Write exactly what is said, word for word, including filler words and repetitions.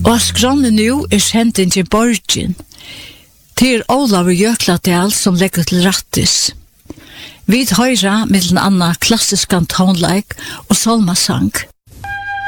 Og skrånne nu er sendin til Borgin. Til Olav Jökladal som legger til rattis. Vi høyra mellom anna klassisk tonleik og solmasang.